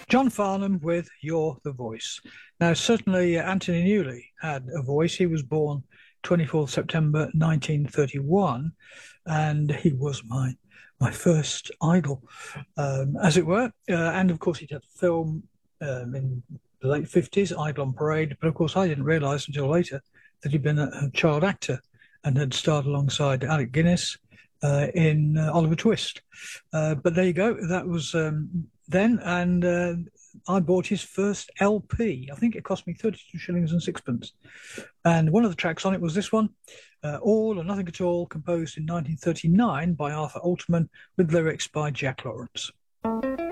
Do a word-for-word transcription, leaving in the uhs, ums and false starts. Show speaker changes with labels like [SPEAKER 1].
[SPEAKER 1] John Farnham with You're the Voice. Now, certainly uh, Anthony Newley had a voice. He was born twenty-fourth September nineteen thirty-one, and he was my my first idol, um, as it were. Uh, and of course, he did a film um, in the late fifties, Idol on Parade. But of course, I didn't realise until later that he'd been a, a child actor and had starred alongside Alec Guinness uh, in uh, Oliver Twist. Uh, but there you go. That was um, then, and uh, I bought his first L P. I think it cost me thirty-two shillings and sixpence. And one of the tracks on it was this one, uh, All or Nothing at All, composed in nineteen thirty-nine by Arthur Alterman with lyrics by Jack Lawrence.